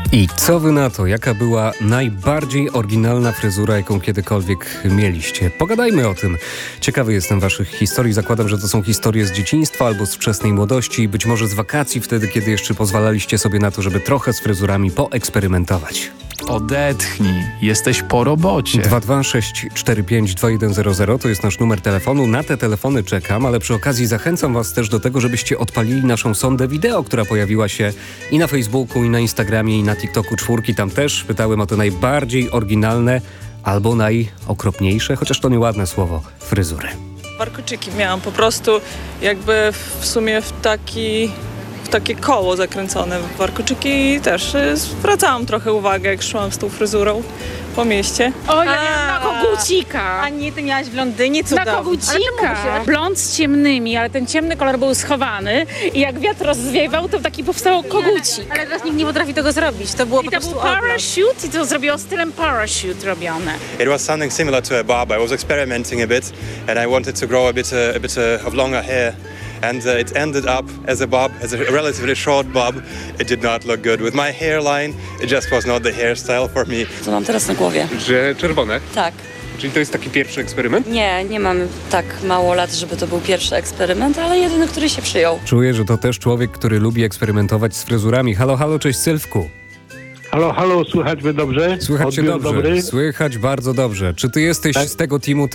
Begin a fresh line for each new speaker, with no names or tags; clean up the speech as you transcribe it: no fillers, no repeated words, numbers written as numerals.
I co wy na to? Jaka była najbardziej oryginalna fryzura, jaką kiedykolwiek mieliście? Pogadajmy o tym. Ciekawy jestem waszych historii. Zakładam, że to są historie z dzieciństwa albo z wczesnej młodości, być może z wakacji, wtedy kiedy jeszcze pozwalaliście sobie na to, żeby trochę z fryzurami poeksperymentować.
Odetchnij, jesteś po robocie.
226452100 to jest nasz numer telefonu. Na te telefony czekam, ale przy okazji zachęcam was też do tego, żebyście odpalili naszą sondę wideo, która pojawiła się i na Facebooku, i na Instagramie, i na TikToku 4. Tam też pytałem o te najbardziej oryginalne albo najokropniejsze, chociaż to nieładne słowo, fryzury.
Warkoczyki miałam po prostu jakby w sumie w takie koło zakręcone warkoczyki i też zwracałam trochę uwagę, jak szłam z tą fryzurą po mieście.
O, ja miałam na kogucika.
A nie, ty miałaś w Londynie, cudownie.
Na kogucika. Blond z ciemnymi, ale ten ciemny kolor był schowany i jak wiatr rozwiewał, to taki powstał kogucik.
Ale teraz nikt nie potrafi tego zrobić, to było
I
po
to
prostu
był
odlot.
parachute i to zrobiło stylem parachute robione.
It was something similar to a bob. I was experimenting a bit, and I wanted to grow a bit of longer hair. And it ended up as a bob, as a relatively short bob. It did not look good. With my hairline, it just was not the hairstyle for me.
Co mam teraz na głowie?
Że czerwone?
Tak.
Czyli to jest taki pierwszy eksperyment?
Nie mam tak mało lat, żeby to był pierwszy eksperyment, ale jedyny, który się przyjął.
Czuję, że to też człowiek, który lubi eksperymentować z fryzurami. Halo, halo, cześć Sylwku.
Halo, halo, słychać mnie dobrze?
Słychać cię
Odbiór
dobrze.
dobry?
Słychać bardzo dobrze. Czy ty jesteś
Tak.
z tego teamu